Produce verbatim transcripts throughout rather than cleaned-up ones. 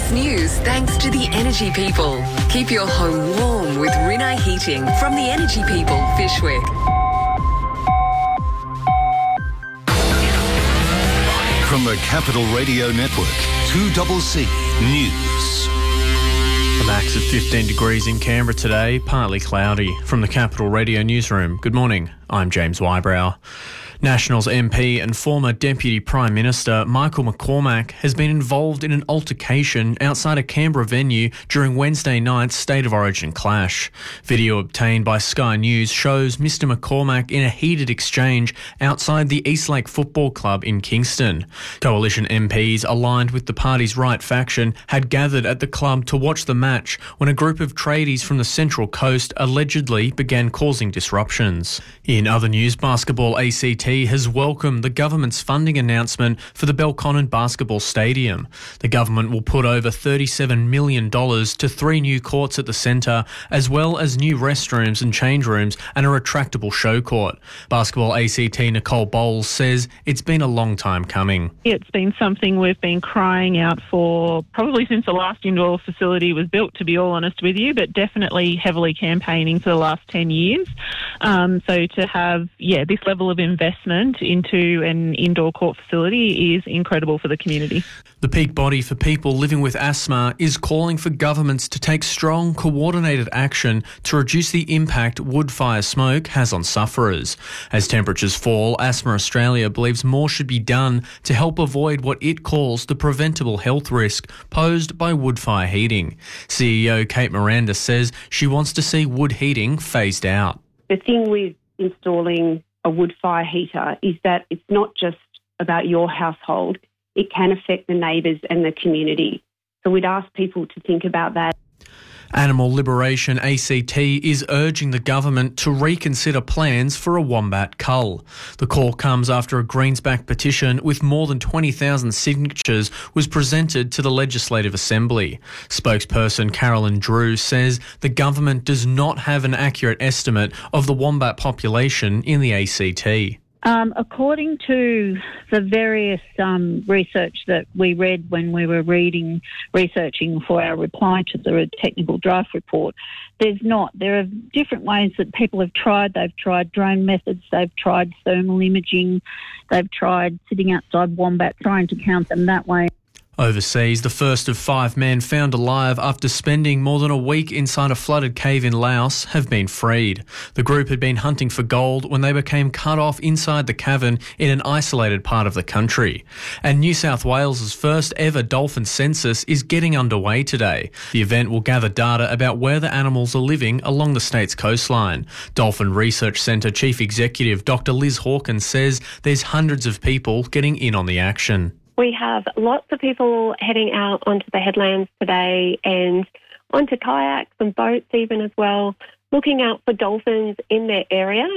This news thanks to the Energy People. Keep your home warm with Rinnai Heating from the Energy People, Fishwick. From the Capital Radio Network, two C C News. A max of fifteen degrees in Canberra today, partly cloudy. From the Capital Radio Newsroom, good morning, I'm James Wybrow. Nationals M P and former Deputy Prime Minister Michael McCormack has been involved in an altercation outside a Canberra venue during Wednesday night's State of Origin clash. Video obtained by Sky News shows Mister McCormack in a heated exchange outside the Eastlake Football Club in Kingston. Coalition M Ps aligned with the party's right faction had gathered at the club to watch the match when a group of tradies from the Central Coast allegedly began causing disruptions. In other news, Basketball A C T has welcomed the government's funding announcement for the Belconnen Basketball Stadium. The government will put over thirty-seven million dollars to three new courts at the centre, as well as new restrooms and change rooms and a retractable show court. Basketball A C T Nicole Bowles says it's been a long time coming. It's been something we've been crying out for probably since the last indoor facility was built, to be all honest with you, but definitely heavily campaigning for the last ten years. Um, so to have, yeah, this level of investment into an indoor court facility is incredible for the community. The peak body for people living with asthma is calling for governments to take strong, coordinated action to reduce the impact wood fire smoke has on sufferers. As temperatures fall, Asthma Australia believes more should be done to help avoid what it calls the preventable health risk posed by wood fire heating. C E O Kate Miranda says she wants to see wood heating phased out. The thing with installing a wood fire heater is that it's not just about your household, it can affect the neighbours and the community. So we'd ask people to think about that. Animal Liberation A C T is urging the government to reconsider plans for a wombat cull. The call comes after a Greensback petition with more than twenty thousand signatures was presented to the Legislative Assembly. Spokesperson Carolyn Drew says the government does not have an accurate estimate of the wombat population in the A C T. Um, according to the various um, research that we read when we were reading, researching for our reply to the technical draft report, there's not. There are different ways that people have tried. They've tried drone methods, they've tried thermal imaging, they've tried sitting outside wombat, trying to count them that way. Overseas, the first of five men found alive after spending more than a week inside a flooded cave in Laos have been freed. The group had been hunting for gold when they became cut off inside the cavern in an isolated part of the country. And New South Wales' first ever dolphin census is getting underway today. The event will gather data about where the animals are living along the state's coastline. Dolphin Research Centre Chief Executive Doctor Liz Hawkins says there's hundreds of people getting in on the action. We have lots of people heading out onto the headlands today and onto kayaks and boats even as well, looking out for dolphins in their area.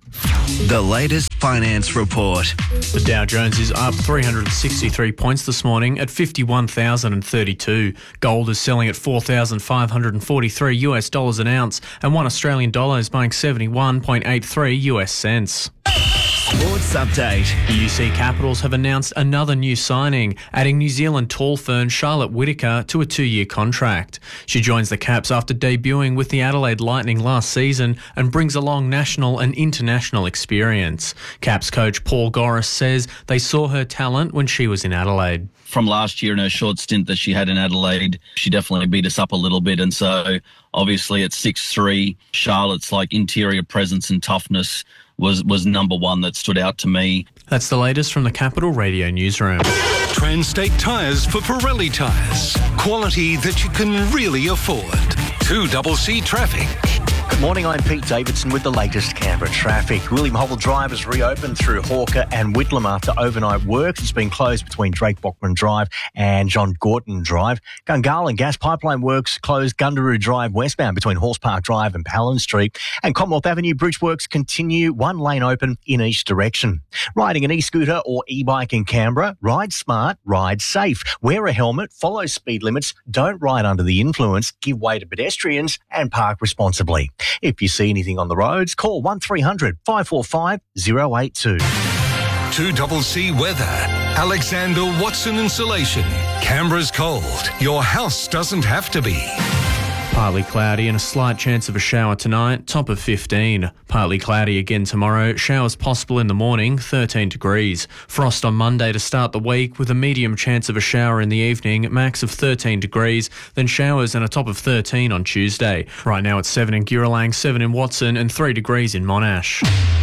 The latest finance report. The Dow Jones is up three hundred sixty-three points this morning at fifty-one thousand thirty-two. Gold is selling at four thousand five hundred forty-three US dollars an ounce, and one Australian dollar is buying seventy-one point eight three US cents. Sports update. The U C Capitals have announced another new signing, adding New Zealand tall fern Charlotte Whittaker to a two-year contract. She joins the Caps after debuting with the Adelaide Lightning last season and brings along national and international experience. Caps coach Paul Goris says they saw her talent when she was in Adelaide. From last year in her short stint that she had in Adelaide, she definitely beat us up a little bit. And so obviously at six three, Charlotte's like interior presence and toughness was, was number one that stood out to me. That's the latest from the Capital Radio Newsroom. Transtate Tyres for Pirelli tyres. Quality that you can really afford. two C C Traffic. Good morning, I'm Pete Davidson with the latest Canberra traffic. William Hobble Drive has reopened through Hawker and Whitlam after overnight works. It's been closed between Drake Bockman Drive and John Gorton Drive. Gungahlin Gas Pipeline Works closed Gundaroo Drive westbound between Horse Park Drive and Palin Street. And Commonwealth Avenue Bridge Works continue, one lane open in each direction. Riding an e-scooter or e-bike in Canberra, ride smart, ride safe. Wear a helmet, follow speed limits, don't ride under the influence, give way to pedestrians and park responsibly. If you see anything on the roads, call one three hundred five four five zero eight two. two C C weather. Alexander Watson Insulation. Canberra's cold. Your house doesn't have to be. Partly cloudy and a slight chance of a shower tonight, top of fifteen. Partly cloudy again tomorrow, showers possible in the morning, thirteen degrees. Frost on Monday to start the week with a medium chance of a shower in the evening, max of thirteen degrees, then showers and a top of thirteen on Tuesday. Right now it's seven in Giralang, seven in Watson and three degrees in Monash.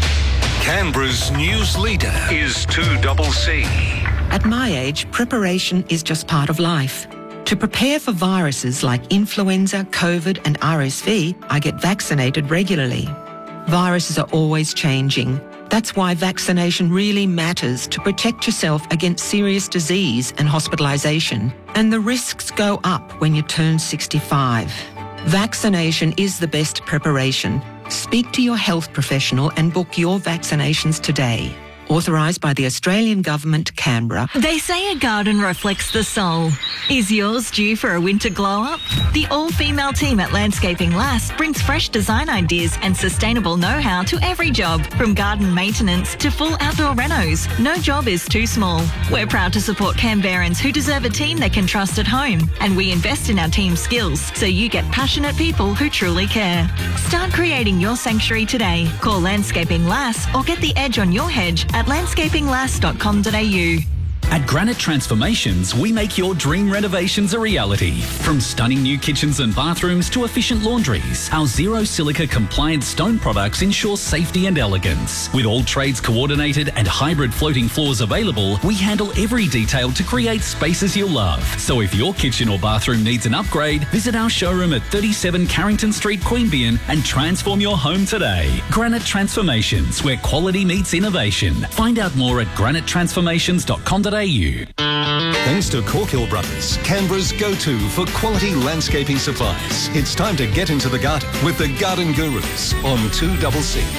Canberra's news leader is two C C. At my age, preparation is just part of life. To prepare for viruses like influenza, COVID and R S V, I get vaccinated regularly. Viruses are always changing. That's why vaccination really matters to protect yourself against serious disease and hospitalisation. And the risks go up when you turn sixty-five. Vaccination is the best preparation. Speak to your health professional and book your vaccinations today. Authorised by the Australian Government, Canberra. They say a garden reflects the soul. Is yours due for a winter glow-up? The all-female team at Landscaping Lass brings fresh design ideas and sustainable know-how to every job, from garden maintenance to full outdoor renos. No job is too small. We're proud to support Canberrans who deserve a team they can trust at home, and we invest in our team's skills so you get passionate people who truly care. Start creating your sanctuary today. Call Landscaping Lass or get the edge on your hedge at landscaping lass dot com dot a u. At Granite Transformations, we make your dream renovations a reality. From stunning new kitchens and bathrooms to efficient laundries, our zero silica compliant stone products ensure safety and elegance. With all trades coordinated and hybrid floating floors available, we handle every detail to create spaces you'll love. So if your kitchen or bathroom needs an upgrade, visit our showroom at thirty-seven Carrington Street, Queanbeyan and transform your home today. Granite Transformations, where quality meets innovation. Find out more at granite transformations dot com dot a u. Thanks to Corkhill Brothers, Canberra's go-to for quality landscaping supplies. It's time to get into the garden with the Garden Gurus on two C C.